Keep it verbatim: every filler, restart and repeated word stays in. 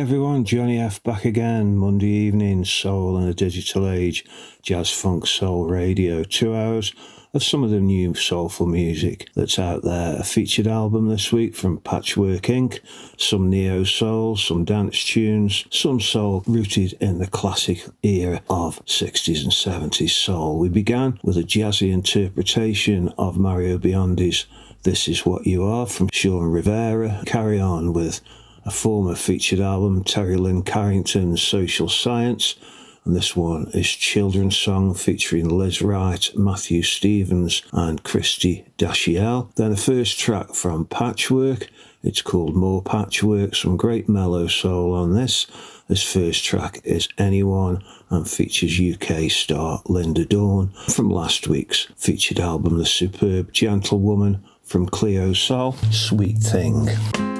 everyone, Johnny F back again, Monday evening, Soul in a Digital Age, Jazz Funk Soul Radio, two hours of some of the new soulful music that's out there. A featured album this week from Patchwork Incorporated, some neo-soul, some dance tunes, some soul rooted in the classic era of sixties and seventies soul. We began with a jazzy interpretation of Mario Biondi's This Is What You Are from Sean Rivera. Carry on with a former featured album, Terry Lynn Carrington's Social Science, and this one is Children's Song featuring Liz Wright, Matthew Stevens and Christy Dashiell. Then the first track from Patchwork, it's called More Patchwork, some great mellow soul on this. This first track is Anyone and features U K star Linda Dawn from last week's featured album, the superb Gentlewoman from Cleo Sol, Sweet Thing.